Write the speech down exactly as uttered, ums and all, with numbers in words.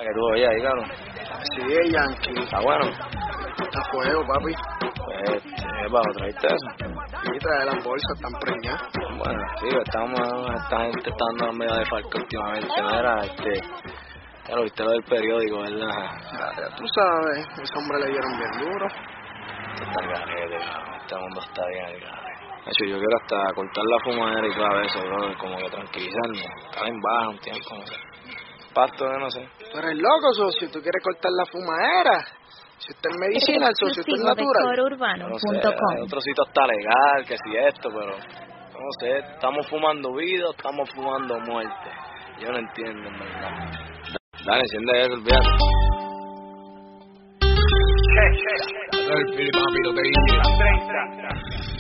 que tú oyes ahí, claro. Sí, el Yankee. Está bueno. Está fuego, papi. Pues, ¿qué pasa? ¿Traíste eso? Sí, trae las bolsas, están preñadas. Bueno, sí, estamos, esta gente está dando medio de falco últimamente, ¿no? Era, este, ya lo viste lo del periódico, ¿verdad? Ya, ya tú sabes, ese hombre le dieron bien duro. Esto está al garete, cabrón. Este mundo está bien al garete. De hecho, yo quiero hasta cortar la fumadera y todo eso, bro, como que tranquilizarme. Estar en baja un tiempo, no sé. Pasto de no sé. Tú eres loco, socio, tú quieres cortar la fumadera. Si usted es medicinal, socio, usted es natural. No sé, el otro sitio está legal, que si esto, pero no sé, estamos fumando vida o estamos fumando muerte. Yo no entiendo, en verdad. Dale, enciende eso, olvídate. El Fili, papi, lo que hice.